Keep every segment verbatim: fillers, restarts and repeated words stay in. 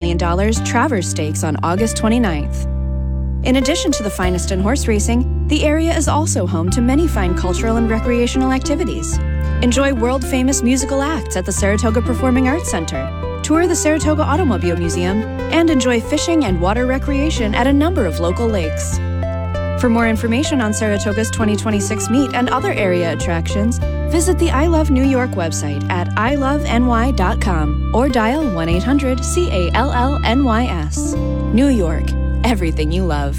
million dollars Travers Stakes on August twenty-ninth. In addition to the finest in horse racing, the area is also home to many fine cultural and recreational activities. Enjoy world-famous musical acts at the Saratoga Performing Arts Center, tour the Saratoga Automobile Museum, and enjoy fishing and water recreation at a number of local lakes. For more information on Saratoga's twenty twenty-six meet and other area attractions, visit the I Love New York website at i love n y dot com or dial one eight hundred C A L L N Y S. New York, everything you love.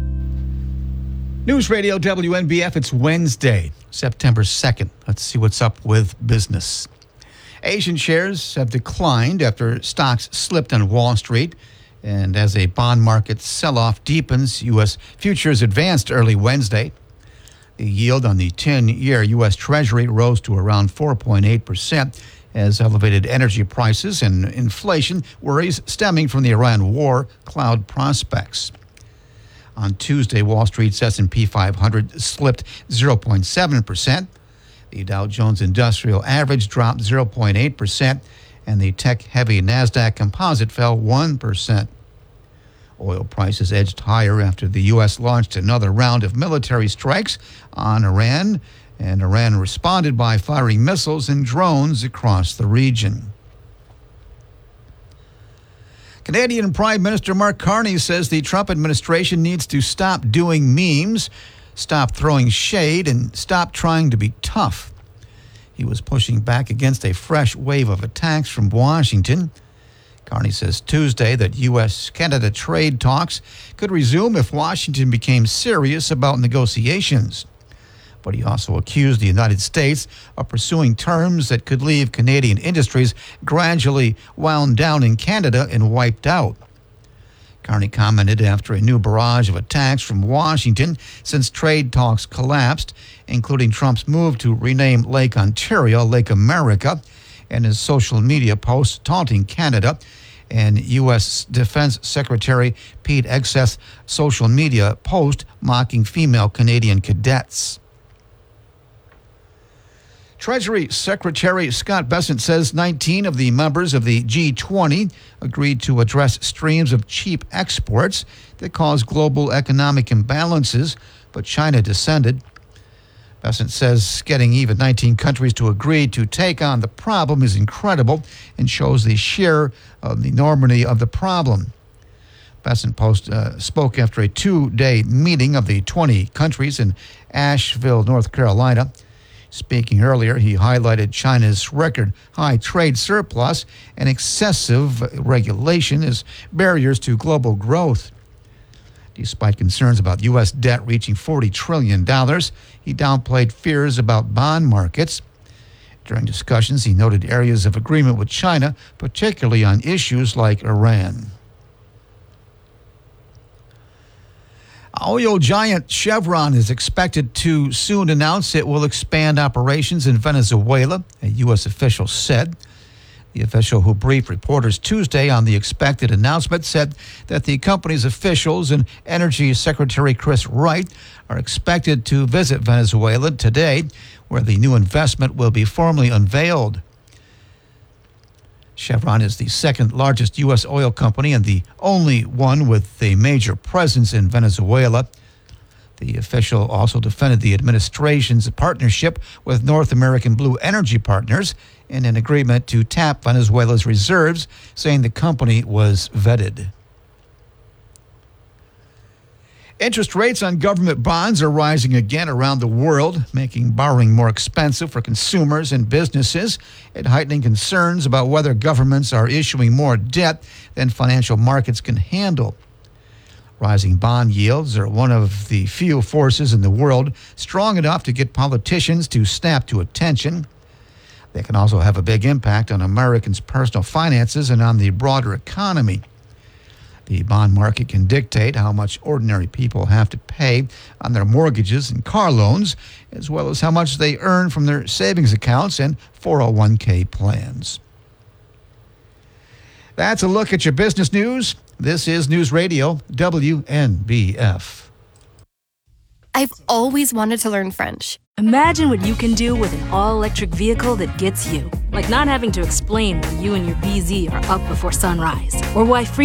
News Radio W N B F, it's Wednesday, September second. Let's see what's up with business. Asian shares have declined after stocks slipped on Wall Street. And as a bond market sell-off deepens, U S futures advanced early Wednesday. The yield on the ten-year U S Treasury rose to around four point eight percent as elevated energy prices and inflation worries stemming from the Iran war cloud prospects. On Tuesday, Wall Street's S and P five hundred slipped zero point seven percent. The Dow Jones Industrial Average dropped zero point eight percent, and the tech-heavy NASDAQ Composite fell one percent. Oil prices edged higher after the U S launched another round of military strikes on Iran, and Iran responded by firing missiles and drones across the region. Canadian Prime Minister Mark Carney says the Trump administration needs to stop doing memes, stop throwing shade, and stop trying to be tough. He was pushing back against a fresh wave of attacks from Washington. Carney says Tuesday that U S Canada trade talks could resume if Washington became serious about negotiations. But he also accused the United States of pursuing terms that could leave Canadian industries gradually wound down in Canada and wiped out. Carney commented after a new barrage of attacks from Washington since trade talks collapsed, including Trump's move to rename Lake Ontario Lake America, and his social media posts taunting Canada, and U S Defense Secretary Pete Hegseth's social media post mocking female Canadian cadets. Treasury Secretary Scott Bessent says nineteen of the members of the G twenty agreed to address streams of cheap exports that cause global economic imbalances, but China dissented. Bessent says getting even nineteen countries to agree to take on the problem is incredible and shows the sheer uh, enormity of the problem. Bessent post, uh, spoke after a two-day meeting of the twenty countries in Asheville, North Carolina. Speaking earlier, he highlighted China's record-high trade surplus and excessive regulation as barriers to global growth. Despite concerns about U S debt reaching forty trillion dollars, he downplayed fears about bond markets. During discussions, he noted areas of agreement with China, particularly on issues like Iran. Oil giant Chevron is expected to soon announce it will expand operations in Venezuela, a U S official said. The official who briefed reporters Tuesday on the expected announcement said that the company's officials and Energy Secretary Chris Wright are expected to visit Venezuela today, where the new investment will be formally unveiled. Chevron is the second largest U S oil company and the only one with a major presence in Venezuela. The official also defended the administration's partnership with North American Blue Energy Partners in an agreement to tap Venezuela's reserves, saying the company was vetted. Interest rates on government bonds are rising again around the world, making borrowing more expensive for consumers and businesses and heightening concerns about whether governments are issuing more debt than financial markets can handle. Rising bond yields are one of the few forces in the world strong enough to get politicians to snap to attention. They can also have a big impact on Americans' personal finances and on the broader economy. The bond market can dictate how much ordinary people have to pay on their mortgages and car loans, as well as how much they earn from their savings accounts and four oh one k plans. That's a look at your business news. This is News Radio W N B F. I've always wanted to learn French. Imagine what you can do with an all-electric vehicle that gets you. Like not having to explain why you and your B Z are up before sunrise, or why free